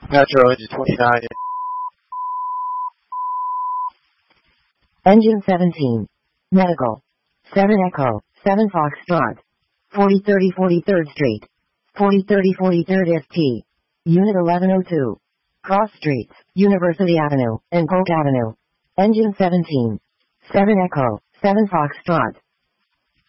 Metro Engine 29. Engine 17. Medical. 7 Echo, 7 Foxtrot. 4030 43rd Street. 4030 43rd ST. Unit 1102. Cross Streets, University Avenue, and Polk Avenue. Engine 17. 7 Echo, 7 Foxtrot.